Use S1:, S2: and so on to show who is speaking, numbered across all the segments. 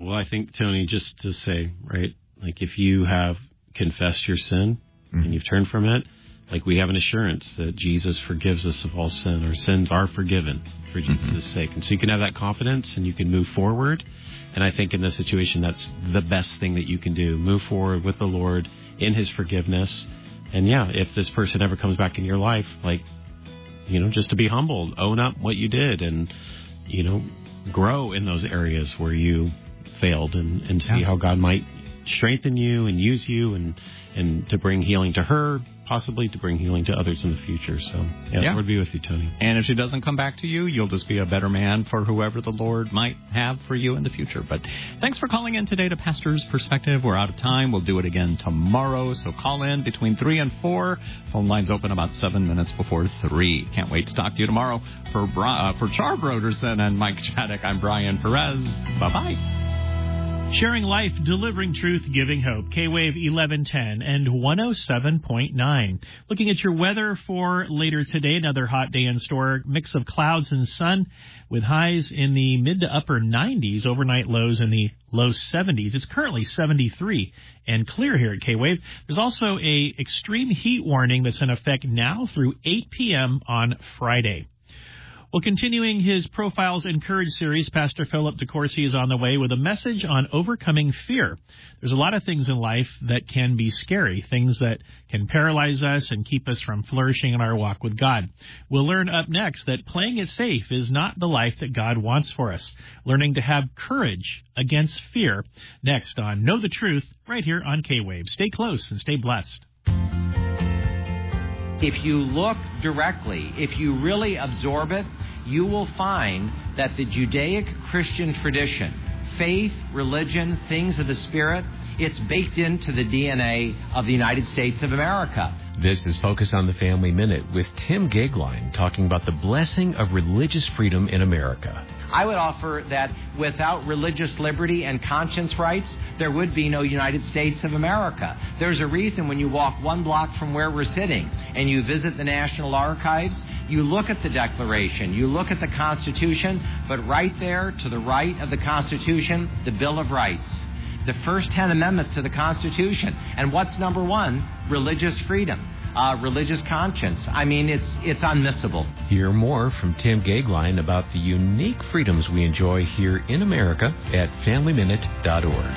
S1: Well, I think, Tony, just to say, right, like if you have confessed your sin and you've turned from it, like we have an assurance that Jesus forgives us of all sin. Our sins are forgiven for Jesus' sake. And so you can have that confidence and you can move forward. And I think in this situation, that's the best thing that you can do. Move forward with the Lord in his forgiveness. And yeah, if this person ever comes back in your life, like, you know, just to be humbled, own up what you did and, you know, grow in those areas where you failed and see how God might strengthen you and use you and to bring healing to her, possibly to bring healing to others in the future. So, Lord be with you, Tony.
S2: And if she doesn't come back to you, you'll just be a better man for whoever the Lord might have for you in the future. But thanks for calling in today to Pastor's Perspective. We're out of time. We'll do it again tomorrow. So call in between 3 and 4. Phone lines open about 7 minutes before 3. Can't wait to talk to you tomorrow. For Char Broderson and Mike Chaddock, I'm Brian Perez. Bye-bye.
S3: Sharing life, delivering truth, giving hope. K-Wave 1110 and 107.9. Looking at your weather for later today, another hot day in store. Mix of clouds and sun with highs in the mid to upper 90s, overnight lows in the low 70s. It's currently 73 and clear here at K-Wave. There's also a extreme heat warning that's in effect now through 8 p.m. on Friday. Well, continuing his Profiles Encourage series, Pastor Philip DeCourcy is on the way with a message on overcoming fear. There's a lot of things in life that can be scary, things that can paralyze us and keep us from flourishing in our walk with God. We'll learn up next that playing it safe is not the life that God wants for us. Learning to have courage against fear. Next on Know the Truth, right here on K-Wave. Stay close and stay blessed.
S4: If you look directly, if you really absorb it, you will find that the Judaic-Christian tradition, faith, religion, things of the Spirit, it's baked into the DNA of the United States of America.
S5: This is Focus on the Family Minute with Tim Gagline talking about the blessing of religious freedom in America.
S4: I would offer that without religious liberty and conscience rights, there would be no United States of America. There's a reason when you walk 1 block from where we're sitting and you visit the National Archives, you look at the Declaration, you look at the Constitution, but right there to the right of the Constitution, the Bill of Rights. The first 10 amendments to the Constitution. And what's number 1? Religious freedom. Religious conscience. I mean, it's unmissable.
S5: Hear more from Tim Gagline about the unique freedoms we enjoy here in America at FamilyMinute.org.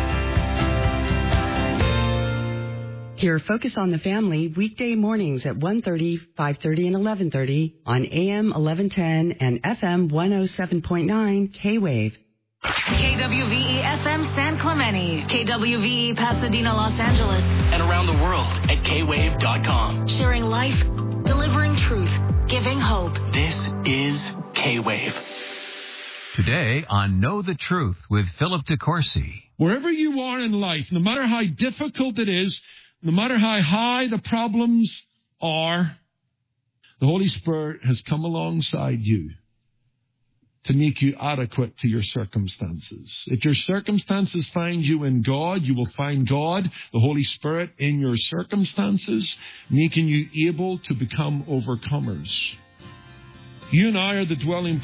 S6: Hear Focus on the Family weekday mornings at 1:30, 5:30, and 11:30 on AM 1110 and FM 107.9 K-Wave.
S7: KWVE FM San Clemente, KWVE Pasadena, Los Angeles,
S8: and around the world at kwave.com.
S7: Sharing life, delivering truth, giving hope.
S8: This is K-Wave.
S9: Today on Know the Truth with Philip DeCourcy.
S10: Wherever you are in life, no matter how difficult it is, no matter how high the problems are, the Holy Spirit has come alongside you to make you adequate to your circumstances. If your circumstances find you in God, you will find God, the Holy Spirit, in your circumstances, making you able to become overcomers. You and I are the dwelling